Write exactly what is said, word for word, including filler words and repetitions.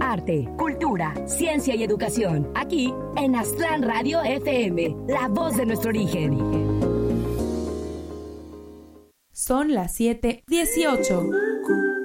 arte, cultura, ciencia y educación. Aquí en Aztlán Radio F M, la voz de nuestro origen. Son las siete dieciocho.